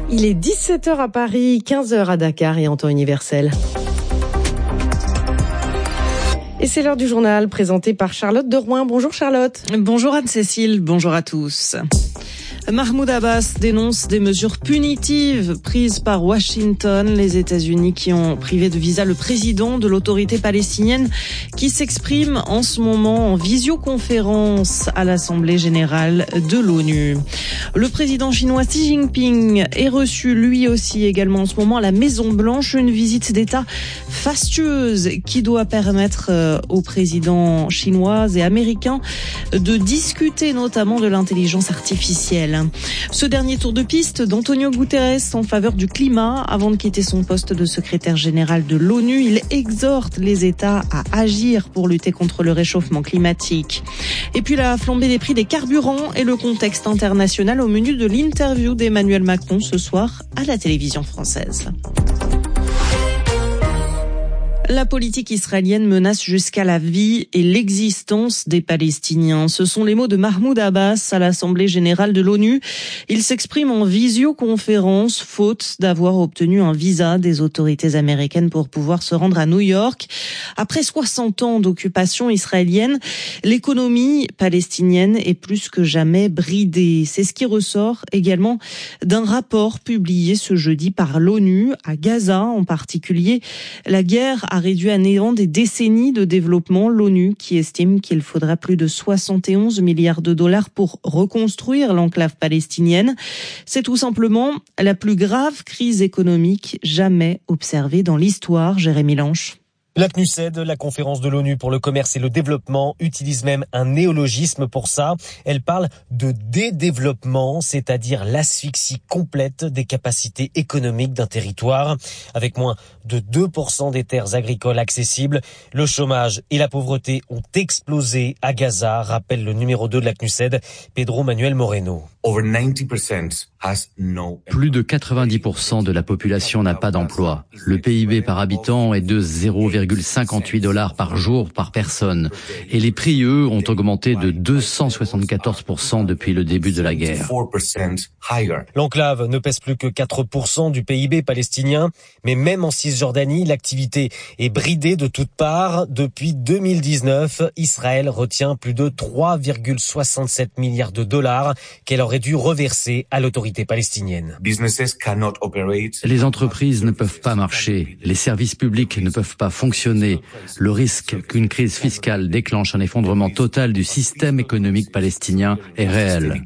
Il est 17h à Paris, 15h à Dakar et en temps universel. Et c'est l'heure du journal présenté par Charlotte de Rouen. Bonjour Charlotte. Bonjour Anne-Cécile, bonjour à tous. Mahmoud Abbas dénonce des mesures punitives prises par Washington, les États-Unis qui ont privé de visa le président de l'autorité palestinienne qui s'exprime en ce moment en visioconférence à l'Assemblée générale de l'ONU. Le président chinois Xi Jinping est reçu lui aussi également en ce moment à la Maison-Blanche, une visite d'État fastueuse qui doit permettre aux présidents chinois et américains de discuter notamment de l'intelligence artificielle. Ce dernier tour de piste d'Antonio Guterres en faveur du climat avant de quitter son poste de secrétaire général de l'ONU, il exhorte les États à agir pour lutter contre le réchauffement climatique. Et puis la flambée des prix des carburants et le contexte international au menu de l'interview d'Emmanuel Macron ce soir à la télévision française. La politique israélienne menace jusqu'à la vie et l'existence des Palestiniens. Ce sont les mots de Mahmoud Abbas à l'Assemblée générale de l'ONU. Il s'exprime en visioconférence, faute d'avoir obtenu un visa des autorités américaines pour pouvoir se rendre à New York. Après 60 ans d'occupation israélienne, l'économie palestinienne est plus que jamais bridée. C'est ce qui ressort également d'un rapport publié ce jeudi par l'ONU à Gaza en particulier. La guerre a réduit à néant des décennies de développement. L'ONU qui estime qu'il faudra plus de 71 milliards de dollars pour reconstruire l'enclave palestinienne. C'est tout simplement la plus grave crise économique jamais observée dans l'histoire. Jérémy Lanche. La CNUSED, la conférence de l'ONU pour le commerce et le développement, utilise même un néologisme pour ça. Elle parle de dédéveloppement, c'est-à-dire l'asphyxie complète des capacités économiques d'un territoire. Avec moins de 2% des terres agricoles accessibles, le chômage et la pauvreté ont explosé à Gaza, rappelle le numéro 2 de la CNUSED, Pedro Manuel Moreno. Plus de 90% de la population n'a pas d'emploi. Le PIB par habitant est de 0,58 $ par jour par personne. Et les prix, eux, ont augmenté de 274% depuis le début de la guerre. L'enclave ne pèse plus que 4% du PIB palestinien, mais même en Cisjordanie, l'activité est bridée de toutes parts. Depuis 2019, Israël retient plus de 3,67 milliards de dollars qu'elle aurait dû reverser à l'autorité palestinienne. Les entreprises ne peuvent pas marcher, les services publics ne peuvent pas fonctionner. Le risque qu'une crise fiscale déclenche un effondrement total du système économique palestinien est réel.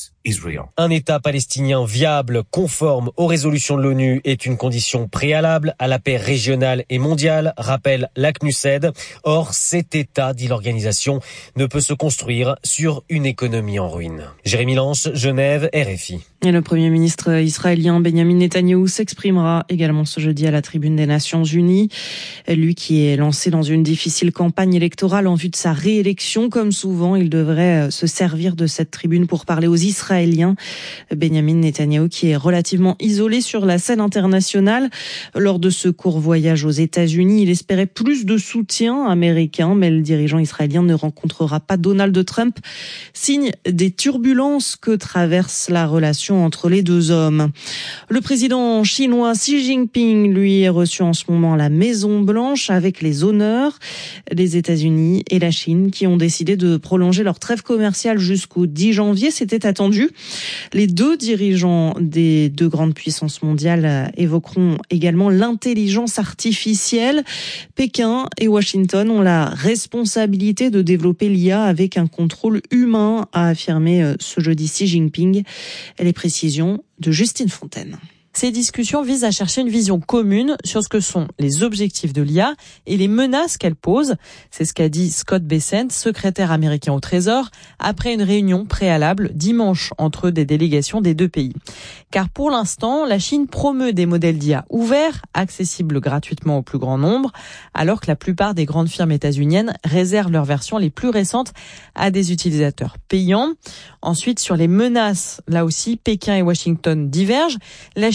Un État palestinien viable, conforme aux résolutions de l'ONU, est une condition préalable à la paix régionale et mondiale, rappelle la CNUSED. Or, cet État, dit l'organisation, ne peut se construire sur une économie en ruine. Jérémy Lanche, Genève, RFI. Et le Premier ministre israélien Benjamin Netanyahou s'exprimera également ce jeudi à la tribune des Nations Unies. Lui qui est lancé dans une difficile campagne électorale en vue de sa réélection, comme souvent, il devrait se servir de cette tribune pour parler aux Israéliens. Benjamin Netanyahou qui est relativement isolé sur la scène internationale. Lors de ce court voyage aux États-Unis, il espérait plus de soutien américain, mais le dirigeant israélien ne rencontrera pas Donald Trump, signe des turbulences que traverse la relation entre les deux hommes. Le président chinois Xi Jinping, lui, est reçu en ce moment à la Maison-Blanche avec les honneurs. Les États-Unis et la Chine qui ont décidé de prolonger leur trêve commerciale jusqu'au 10 janvier, c'était attendu. Les deux dirigeants des deux grandes puissances mondiales évoqueront également l'intelligence artificielle. Pékin et Washington ont la responsabilité de développer l'IA avec un contrôle humain, a affirmé ce jeudi Xi Jinping. Les précisions de Justine Fontaine. Ces discussions visent à chercher une vision commune sur ce que sont les objectifs de l'IA et les menaces qu'elle pose. C'est ce qu'a dit Scott Bessent, secrétaire américain au Trésor, après une réunion préalable dimanche entre des délégations des deux pays. Car pour l'instant, la Chine promeut des modèles d'IA ouverts, accessibles gratuitement au plus grand nombre, alors que la plupart des grandes firmes états-uniennes réservent leurs versions les plus récentes à des utilisateurs payants. Ensuite, sur les menaces, là aussi, Pékin et Washington divergent. La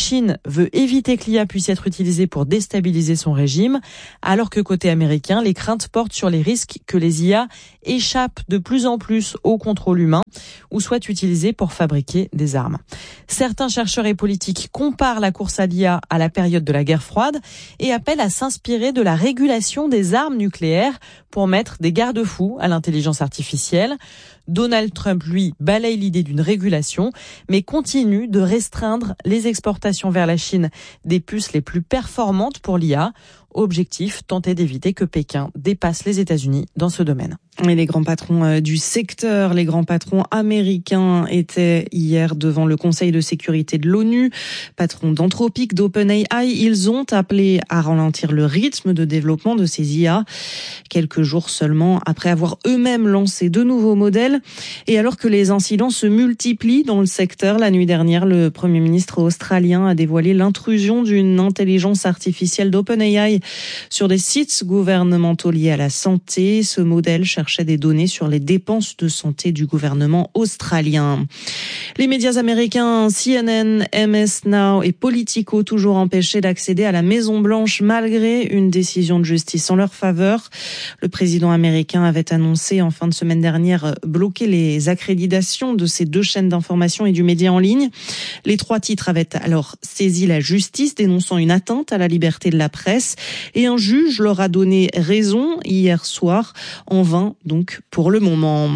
Chine veut éviter que l'IA puisse être utilisée pour déstabiliser son régime, alors que côté américain, les craintes portent sur les risques que les IA échappent de plus en plus au contrôle humain ou soient utilisées pour fabriquer des armes. Certains chercheurs et politiques comparent la course à l'IA à la période de la guerre froide et appellent à s'inspirer de la régulation des armes nucléaires pour mettre des garde-fous à l'intelligence artificielle. Donald Trump, lui, balaye l'idée d'une régulation, mais continue de restreindre les exportations vers la Chine des puces les plus performantes pour l'IA. Objectif, tenter d'éviter que Pékin dépasse les États-Unis dans ce domaine. Et les grands patrons du secteur, les grands patrons américains étaient hier devant le Conseil de sécurité de l'ONU. Patrons d'Anthropic, d'OpenAI, ils ont appelé à ralentir le rythme de développement de ces IA. Quelques jours seulement après avoir eux-mêmes lancé de nouveaux modèles. Et alors que les incidents se multiplient dans le secteur, la nuit dernière, le Premier ministre australien a dévoilé l'intrusion d'une intelligence artificielle d'OpenAI sur des sites gouvernementaux liés à la santé. Ce modèle cherchait des données sur les dépenses de santé du gouvernement australien. Les médias américains CNN, MS Now et Politico toujours empêchés d'accéder à la Maison-Blanche malgré une décision de justice en leur faveur. Le président américain avait annoncé en fin de semaine dernière bloquer les accréditations de ces deux chaînes d'information et du média en ligne. Les trois titres avaient alors saisi la justice dénonçant une atteinte à la liberté de la presse et un juge leur a donné raison hier soir, en vain donc pour le moment.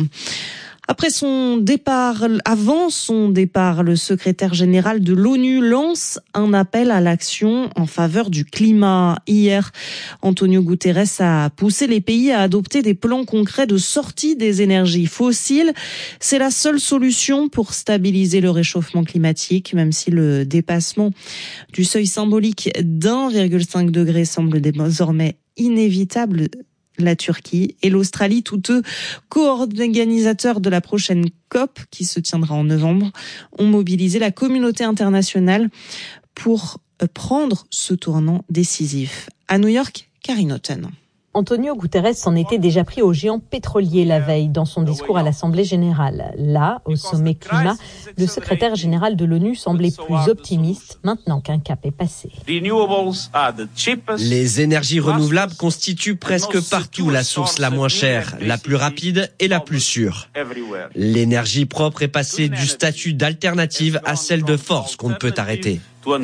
Avant son départ, le secrétaire général de l'ONU lance un appel à l'action en faveur du climat. Hier, Antonio Guterres a poussé les pays à adopter des plans concrets de sortie des énergies fossiles. C'est la seule solution pour stabiliser le réchauffement climatique, même si le dépassement du seuil symbolique d'1,5 degré semble désormais inévitable. La Turquie et l'Australie, tous deux co-organisateurs de la prochaine COP qui se tiendra en novembre, ont mobilisé la communauté internationale pour prendre ce tournant décisif. À New York, Karine Houghton. Antonio Guterres s'en était déjà pris aux géants pétroliers la veille dans son discours à l'Assemblée générale. Là, au sommet climat, le secrétaire général de l'ONU semblait plus optimiste maintenant qu'un cap est passé. Les énergies renouvelables constituent presque partout la source la moins chère, la plus rapide et la plus sûre. L'énergie propre est passée du statut d'alternative à celle de force qu'on ne peut arrêter.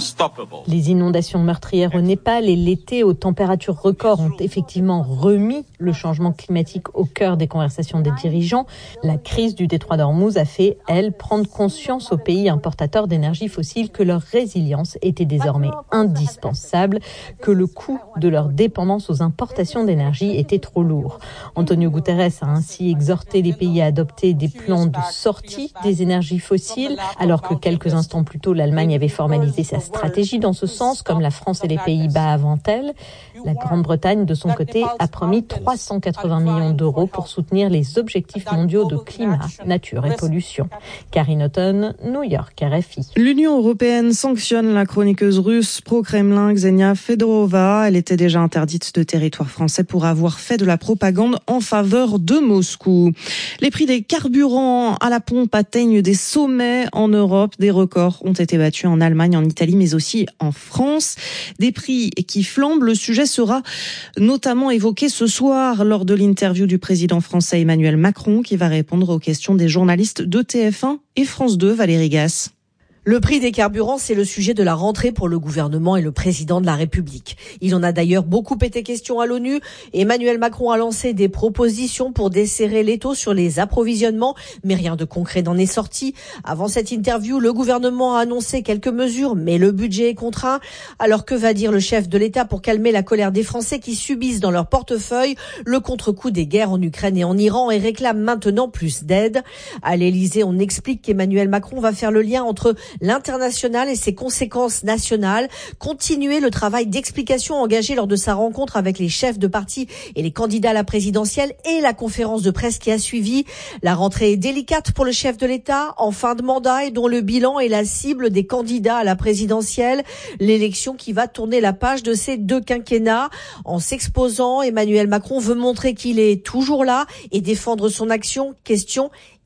Les inondations meurtrières au Népal et l'été aux températures records ont effectivement remis le changement climatique au cœur des conversations des dirigeants. La crise du détroit d'Ormuz a fait, elle, prendre conscience aux pays importateurs d'énergie fossile que leur résilience était désormais indispensable, que le coût de leur dépendance aux importations d'énergie était trop lourd. Antonio Guterres a ainsi exhorté les pays à adopter des plans de sortie des énergies fossiles, alors que quelques instants plus tôt, l'Allemagne avait formalisé sa stratégie dans ce sens, comme la France et les Pays-Bas avant elle. La Grande-Bretagne, de son côté, a promis 380 millions d'euros pour soutenir les objectifs mondiaux de climat, nature et pollution. Karine Houghton, New York, RFI. L'Union européenne sanctionne la chroniqueuse russe pro-Kremlin Ksenia Fedorova. Elle était déjà interdite de territoire français pour avoir fait de la propagande en faveur de Moscou. Les prix des carburants à la pompe atteignent des sommets en Europe. Des records ont été battus en Allemagne, en Italie, mais aussi en France. Des prix qui flambent. Le sujet sera notamment évoqué ce soir lors de l'interview du président français Emmanuel Macron qui va répondre aux questions des journalistes de TF1 et France 2, Valérie Gasse. Le prix des carburants, c'est le sujet de la rentrée pour le gouvernement et le président de la République. Il en a d'ailleurs beaucoup été question à l'ONU. Emmanuel Macron a lancé des propositions pour desserrer l'étau sur les approvisionnements, mais rien de concret n'en est sorti. Avant cette interview, le gouvernement a annoncé quelques mesures, mais le budget est contraint. Alors que va dire le chef de l'État pour calmer la colère des Français qui subissent dans leur portefeuille le contre-coup des guerres en Ukraine et en Iran et réclament maintenant plus d'aide? À l'Élysée, on explique qu'Emmanuel Macron va faire le lien entre l'international et ses conséquences nationales, continuer le travail d'explication engagé lors de sa rencontre avec les chefs de parti et les candidats à la présidentielle et la conférence de presse qui a suivi. La rentrée est délicate pour le chef de l'État, en fin de mandat et dont le bilan est la cible des candidats à la présidentielle. L'élection qui va tourner la page de ces deux quinquennats. En s'exposant, Emmanuel Macron veut montrer qu'il est toujours là et défendre son action. Question: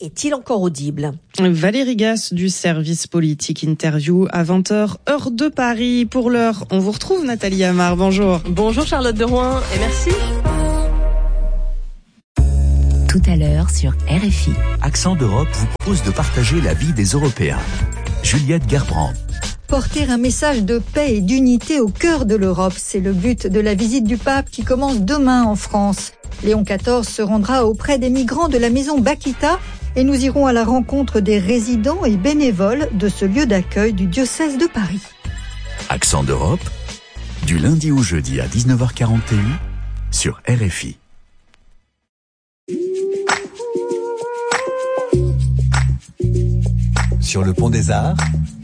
est-il encore audible ? Valérie Gasse du service politique interview à 20h, heure de Paris. Pour l'heure, on vous retrouve Nathalie Amar. Bonjour. Bonjour Charlotte de Rouen et merci. Tout à l'heure sur RFI. Accent d'Europe vous propose de partager la vie des Européens. Juliette Gerbrand. Porter un message de paix et d'unité au cœur de l'Europe, c'est le but de la visite du pape qui commence demain en France. Léon XIV se rendra auprès des migrants de la maison Bakita et nous irons à la rencontre des résidents et bénévoles de ce lieu d'accueil du diocèse de Paris. Accent d'Europe, du lundi au jeudi à 19h41 sur RFI. Sur le pont des Arts,